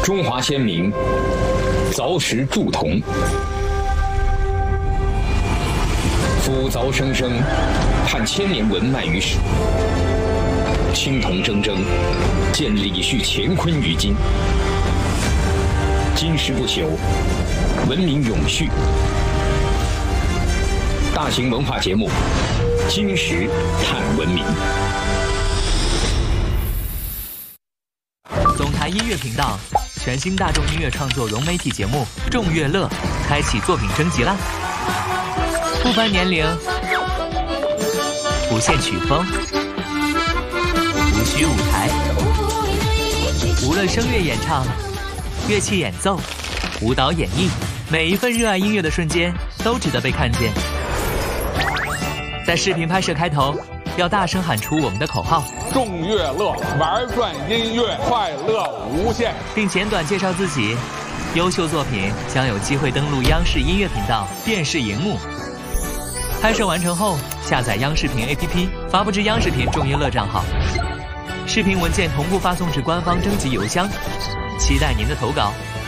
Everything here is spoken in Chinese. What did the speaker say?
中华先民凿石铸铜，夫凿生生，盼千年文脉于史。青铜铮铮，见李旭乾坤于今。金石不朽，文明永续。大型文化节目《金石探文明》。 总台音乐频道全新大众音乐创作融媒体节目《众乐乐》开启作品征集啦！不分年龄，不限曲风，无需舞台，无论声乐演唱、乐器演奏、舞蹈演绎，每一份热爱音乐的瞬间都值得被看见。在视频拍摄开头，要大声喊出我们的口号： 众乐乐，玩转音乐，快乐无限， 并简短介绍自己。优秀作品将有机会登录央视音乐频道电视荧幕。拍摄完成后，下载央视频 APP， 发布至央视频众乐乐账号。视频文件同步发送至官方征集邮箱，期待您的投稿。